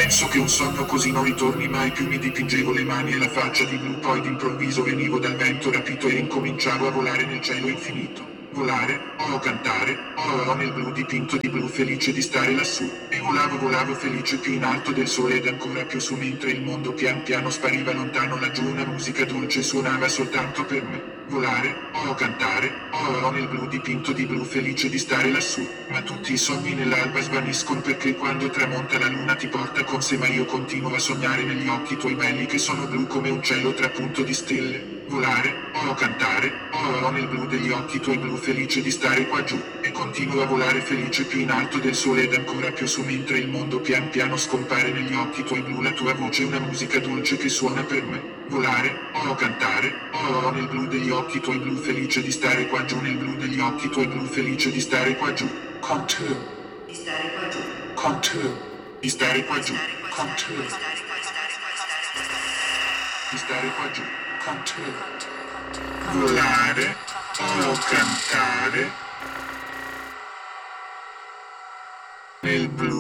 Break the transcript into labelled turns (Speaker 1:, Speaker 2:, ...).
Speaker 1: Penso che un sogno così non ritorni mai più. Mi dipingevo le mani e la faccia di blu, poi d'improvviso venivo dal vento rapito e incominciavo a volare nel cielo infinito. Volare, cantare, nel blu dipinto di blu, felice di stare lassù. E volavo felice più in alto del sole ed ancora più su, mentre il mondo pian piano spariva lontano laggiù. Una musica dolce suonava soltanto per me. Volare, cantare, nel blu dipinto di blu, felice di stare lassù. Ma tutti i sogni nell'alba svaniscono, perché quando tramonta la luna ti porta con sé, ma io continuo a sognare negli occhi tuoi belli che sono blu come un cielo trapunto di stelle. Volare, cantare, nel blu degli occhi tuoi blu, felice di stare qua giù. E continuo a volare felice più in alto del sole ed ancora più su, mentre il mondo pian piano scompare negli occhi tuoi blu. La tua voce è una musica dolce che suona per me. Volare, cantare, nel blu degli occhi tuoi blu, felice di stare qua giù. Nel blu degli occhi tuoi blu, felice di stare qua giù. Contour. Di stare qua giù. Contour. Di stare qua giù. Contour. Di stare qua giù. Contour. Volare, cantare nel blu